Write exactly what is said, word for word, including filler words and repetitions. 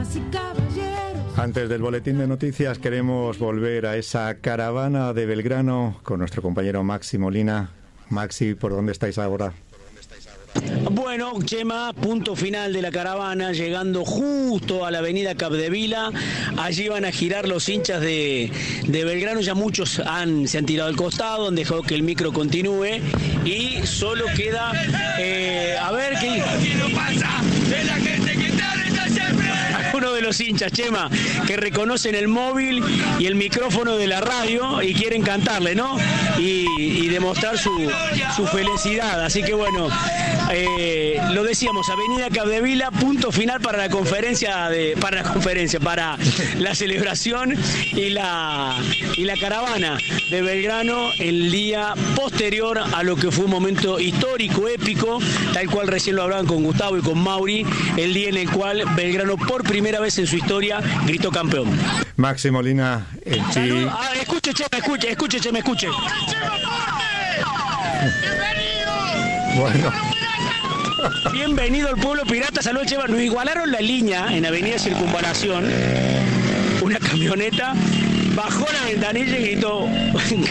Antes del boletín de noticias queremos volver a esa caravana de Belgrano con nuestro compañero Maxi Molina. Maxi, ¿por dónde estáis ahora? Bueno, Chema, punto final de la caravana, llegando justo a la avenida Capdevila. Allí van a girar los hinchas de, de Belgrano. Ya muchos han, se han tirado al costado, han dejado que el micro continúe. Y solo queda, eh, a ver qué... Uno de los hinchas, Chema, que reconocen el móvil y el micrófono de la radio y quieren cantarle, ¿no? Y, y demostrar su, su felicidad. Así que bueno, eh, lo decíamos, avenida Capdevila, punto final para la conferencia, de, para la conferencia, para la celebración y la, y la caravana de Belgrano el día posterior a lo que fue un momento histórico, épico, tal cual recién lo hablaban con Gustavo y con Mauri, el día en el cual Belgrano por primera vez en su historia gritó campeón. Maxi Molina, el Chi. Ah, escuche, Chema, escuche, escuche, Chema, escuche. Bueno. Bienvenido al pueblo pirata, salud Chema. Nos igualaron la línea en Avenida Circunvalación. Una camioneta bajó la ventanilla y gritó